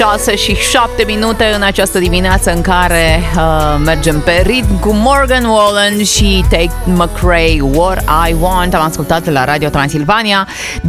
6 și 7 minute în această dimineață în care mergem pe ritm cu Morgan Wallen și Tate McRae, What I Want. Am ascultat la Radio Transilvania.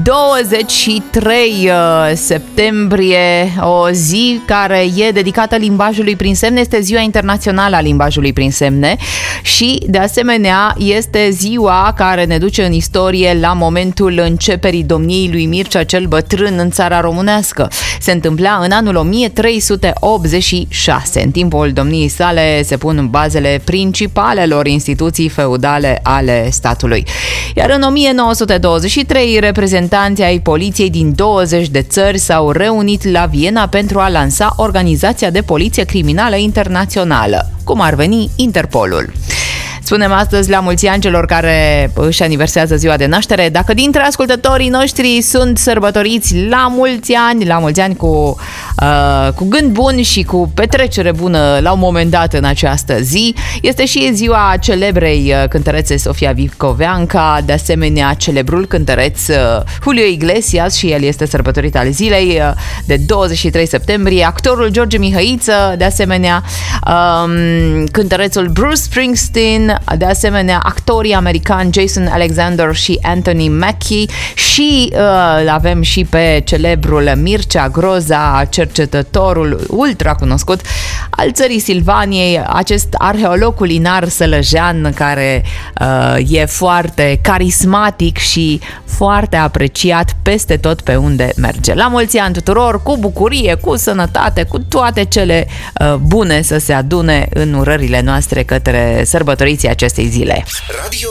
23 septembrie, o zi care e dedicată limbajului prin semne. Este ziua internațională a limbajului prin semne și de asemenea este ziua care ne duce în istorie la momentul începerii domniei lui Mircea cel Bătrân în țara românească. Se întâmpla în anul 1386. În timpul domniei sale se pun bazele principalelor instituții feudale ale statului. Iar în 1923, reprezentanții ai poliției din 20 de țări s-au reunit la Viena pentru a lansa Organizația de Poliție Criminală Internațională, cum ar veni Interpolul. Spunem astăzi la mulți ani celor care își aniversează ziua de naștere. Dacă dintre ascultătorii noștri sunt sărbătoriți la mulți ani cu gând bun și cu petrecere bună la un moment dat în această zi, este și ziua celebrei cântărețe Sofia Vicoveanca, de asemenea celebrul cântăreț Julio Iglesias, și el este sărbătorit al zilei de 23 septembrie, actorul George Mihăiță, de asemenea cântărețul Bruce Springsteen, de asemenea actorii americani Jason Alexander și Anthony Mackie și avem și pe celebrul Mircea Groza, cercetătorul ultra cunoscut al țării Silvaniei, acest arheolog culinar sălăjean care e foarte carismatic și foarte apreciat peste tot pe unde merge. La mulți ani tuturor, cu bucurie, cu sănătate, cu toate cele bune să se adune în urările noastre către sărbătoriții acestei zile. Radio